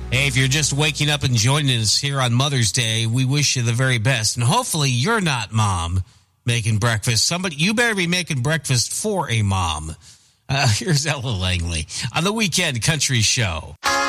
Hey, if you're just waking up and joining us here on Mother's Day, we wish you the very best. And hopefully you're not mom making breakfast. You better be making breakfast for a mom. Here's Ella Langley on the Weekend Country Show.